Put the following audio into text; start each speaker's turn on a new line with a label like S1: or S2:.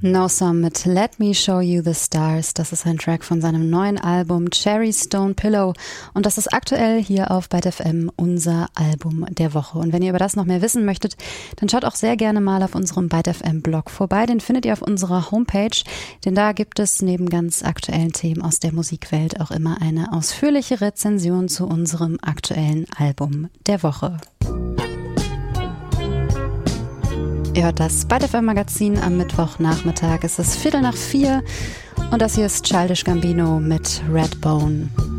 S1: No Some mit Let Me Show You the Stars. Das ist ein Track von seinem neuen Album Cherry Stone Pillow und das ist aktuell hier auf Byte FM unser Album der Woche. Und wenn ihr über das noch mehr wissen möchtet, dann schaut auch sehr gerne mal auf unserem Byte FM Blog vorbei. Den findet ihr auf unserer Homepage, denn da gibt es neben ganz aktuellen Themen aus der Musikwelt auch immer eine ausführliche Rezension zu unserem aktuellen Album der Woche. Ihr hört das Byte FM Magazin am Mittwochnachmittag. Es ist 3:15 und das hier ist Childish Gambino mit Redbone.